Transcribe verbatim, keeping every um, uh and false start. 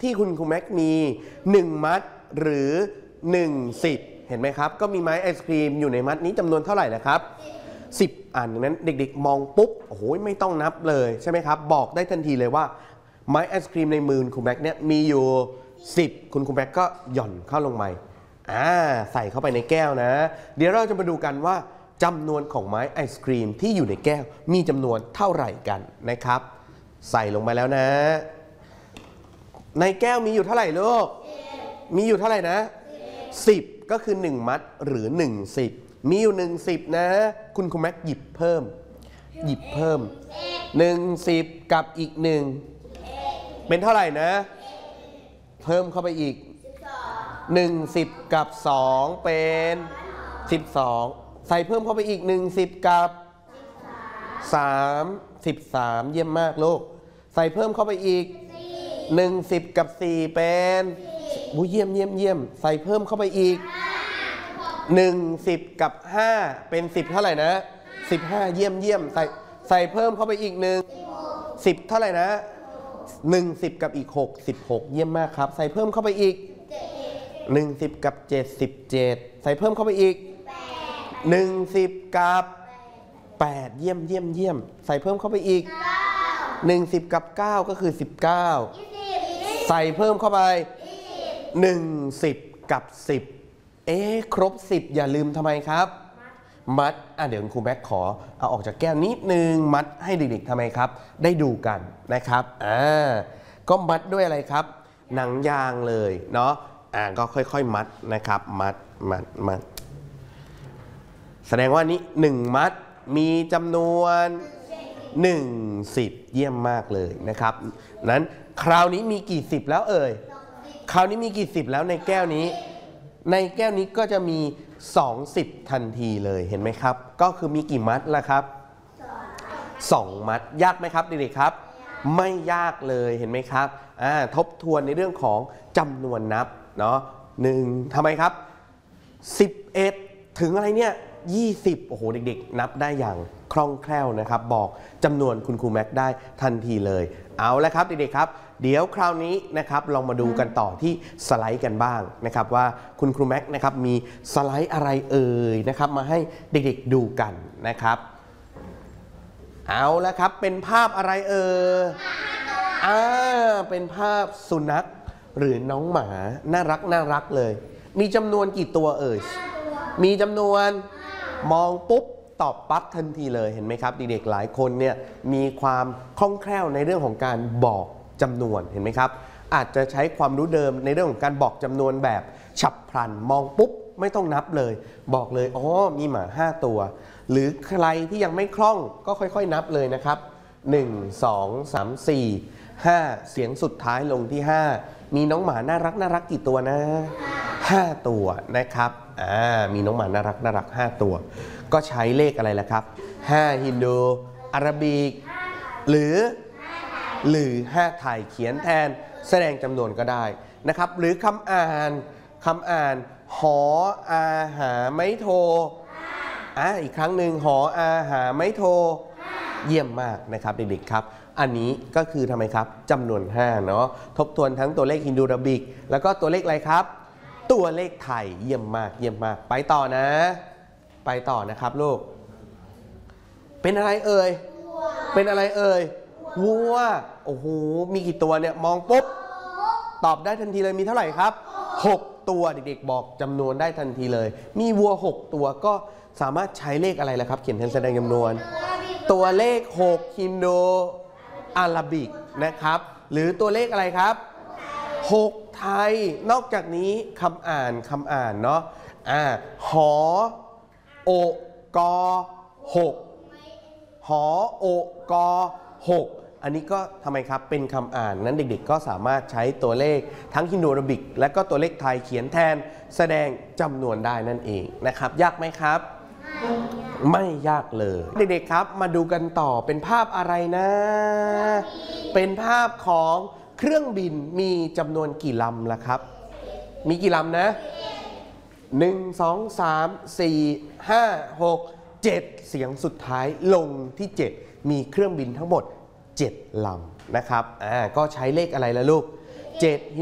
ที่คุณครูแม็กมีหนึ่งมัดหรือหนึ่งสิบเห็นไหมครับก็มีไม้ไอศครีมอยู่ในมัดนี้จำนวนเท่าไหร่นะครับสิบอันนั้นเด็กๆมองปุ๊บโอ้โหไม่ต้องนับเลยใช่ไหมครับบอกได้ทันทีเลยว่าไม้ไอศครีมในมือคุณครูแม็กเนี่ยมีอยู่สิบคุณครูแม็กก็หย่อนเข้าลงไปอ่าใส่เข้าไปในแก้วนะเดี๋ยวเราจะมาดูกันว่าจำนวนของไม้ไอศครีมที่อยู่ในแก้วมีจำนวนเท่าไหร่กันนะครับใส่ลงไปแล้วนะในแก้วมีอยู่เท่าไหร่ลูกมีอยู่เท่าไหร่นะสิบก็คือหนึ่งมัดหรือหนึ่งสิบมีอยู่หนึ่งสิบนะคุณครูแม็กหยิบเพิ่มหยิบเพิ่มหนึ่งสิบกับอีกหนึ่งเป็นเท่าไหร่นะเพิ่มเข้าไปอีกหนึ่งสิบกับสองเป็นสิบสองใส่เพิ่มเข้าไปอีกหนึ่งสิบกับสามสิบสามเยี่ยมมากลูกใส่เพิ่มเข้าไปอีกหนึ่งสิบกับสี่เป็นบูเยี่ยมเยี่ยมเยี่ยมใส่เพิ่มเข้าไปอีกหนึ่งสิบกับห้าเป็นสิบเท่าไหร่นะสิบห้าเยี่ยมเยี่ยมใส่ใส่เพิ่มเข้าไปอีกหนึ่งสิบเท่าไหร่นะหนึ่งสิบกับอีกหกสิบหกเยี่ยมมากครับใส่เพิ่มเข้าไปอีกหนึ่งสิบกับเจ็ดสิบเจ็ดใส่เพิ่มเข้าไปอีกหนึ่งสิบกับแปดเยี่ยมเยี่ยมเยี่ยมใส่เพิ่มเข้าไปอีกหนึ่งสิบกับเก้าก็คือสิบเก้าใส่เพิ่มเข้าไปหนึ่งสิบกับสิบเอ๊ะครบสิบอย่าลืมทำไมครับมัดอ่ะเดี๋ยวครูแม็กขอเอาออกจากแก้วนิดนึงมัดให้เด็กๆทำไมครับได้ดูกันนะครับอ่าก็มัดด้วยอะไรครับหนังยางเลยเนาะอ่าก็ค่อยๆมัดนะครับมัดมัดมัดแสดงว่านี้หนึ่งมัดมีจำนวนหนึ่งสิบเยี่ยมมากเลยนะครับนั้นคราวนี้มีกี่สิบแล้วเอ่ยคราวนี้มีกี่สิบแล้วในแก้วนี้ในแก้วนี้ก็จะมีสองสิบทันทีเลยเห็นไหมครับก็คือมีกี่มัดล่ะครับสองมัดยากไหมครับเด็กๆครับไม่ยากเลยเห็นไหมครับอ่าทบทวนในเรื่องของจำนวนนับเนาะหนึ่งทำไมครับสิบเอ็ดถึงอะไรเนี่ยยี่สิบโอ้โหเด็กๆนับได้อย่างคล่องแคล่วนะครับบอกจำนวนคุณครูแม็กได้ทันทีเลยเอาละครับเด็กๆครับเดี๋ยวคราวนี้นะครับลองมาดูกันต่อที่สไลด์กันบ้างนะครับว่าคุณครูแม็กนะครับมีสไลด์อะไรเอ่ยนะครับมาให้เด็กๆดูกันนะครับเอาละครับเป็นภาพอะไรเอ่ยอ่าเป็นภาพสุนัขหรือน้องหมาน่ารักน่ารักเลยมีจำนวนกี่ตัวเอ่ยมีจำนวนมองปุ๊บตอบปั๊บทันทีเลยเห็นไหมครับเด็กๆหลายคนเนี่ยมีความคล่องแคล่วในเรื่องของการบอกจำนวนเห็นไหมครับอาจจะใช้ความรู้เดิมในเรื่องของการบอกจำนวนแบบฉับพลันมองปุ๊บไม่ต้องนับเลยบอกเลยอ๋อมีหมาห้าตัวหรือใครที่ยังไม่คล่องก็ค่อยๆนับเลยนะครับหนึ่ง สอง สาม สี่ ห้าเสียงสุดท้ายลงที่ห้ามีน้องหมาน่ารักน่ารักกี่ตัวนะห้าตัวนะครับอ่ามีน้องหมาน่ารักน่ารักห้าตัวก็ใช้เลขอะไรล่ะครับห้าฮินดูอาราบิกหรือหรือห้าไทยเขียนแทนแสดงจำนวนก็ได้นะครับหรือคำอ่านคำอ่านหออาหาไม่โทรอ่าอีกครั้งหนึ่งหออาหาไม่โทรเยี่ยมมากนะครับเด็กๆครับอันนี้ก็คือทำไมครับจำนวนห้าเนาะทบทวนทั้งตัวเลขฮินดูอาราบิกแล้วก็ตัวเลขอะไรครับตัวเลขไทยเยี่ยมมากเยี่ยมมากไปต่อนะไปต่อนะครับลูกเป็นอะไรเอ่ยเป็นอะไรเอ่ยวัวโอ้โหมีกี่ตัวเนี่ยมองปุ๊บตอบได้ทันทีเลยมีเท่าไหร่ครับหกตัวเด็กๆบอกจำนวนได้ทันทีเลยมีวัวหกตัวก็สามารถใช้เลขอะไรล่ะครับเขียนแทนแสดงจำนวนตัวเลขหกฮินโดอาราบิกนะครับหรือตัวเลขอะไรครับหกไทยนอกจากนี้คำอ่านคำอ่านเนาะอ่าหอโอกอหกหอโอกอหกอันนี้ก็ทำไมครับเป็นคำอ่านนั้นเด็กๆก็สามารถใช้ตัวเลขทั้งฮินดูอาราบิกและก็ตัวเลขไทยเขียนแทนแสดงจำนวนได้นั่นเองนะครับยากไหมครับไม่ยากเลยเด็กๆครับมาดูกันต่อเป็นภาพอะไรนะเป็นภาพของเครื่องบินมีจำนวนกี่ลำล่ะครับมีกี่ลำนะหนึ่ง สอง สาม สี่ ห้า หก เจ็ดเสียงสุดท้ายลงที่เจ็ดมีเครื่องบินทั้งหมดเจ็ดลำนะครับอ่าก็ใช้เลขอะไรล่ะลูกเจ็ด